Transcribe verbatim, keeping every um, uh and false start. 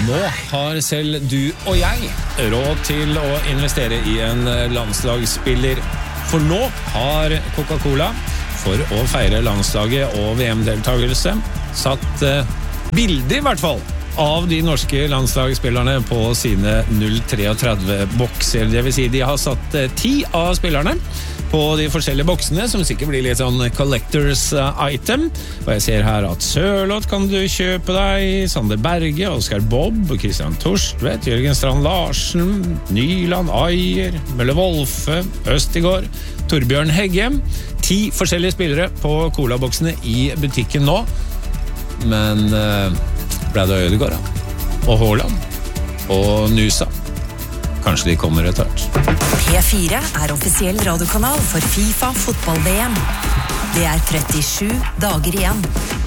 Nå har selv du og jeg råd til å investere i en landslagsspiller. For nå har Coca-Cola, for å feire landslaget og V M-deltagelse, satt eh, bilder i hvert fall av de norske landslagsspillerne på sine null treogtredve bokser. Det vil si de har satt eh, ti av spillerne på de forskjellige boksene, som sikkert blir litt sånn collectors item. Og jeg ser her at Sørloth kan du kjøpe deg, Sander Berge, Oskar Bobb, Christian Torstvedt, Jørgen Strand Larsen, Nyland, Ayer, Mølle Wolfe, Østigård, Torbjørn Heggem. Ti forskjellige spillere på Cola-boksene i butikken nå. Men uh, ble det Ødegaard, og Haaland, og Nusa. Kanskje de kommer etter hvert. P fire er offisiell radiokanal for FIFA fotball-V M. Det er trettisju dager igjen.